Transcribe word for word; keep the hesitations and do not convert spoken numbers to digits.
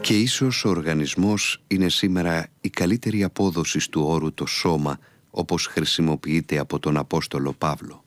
Και ίσως ο οργανισμός είναι σήμερα η καλύτερη απόδοση του όρου το σώμα, όπως χρησιμοποιείται από τον Απόστολο Παύλο.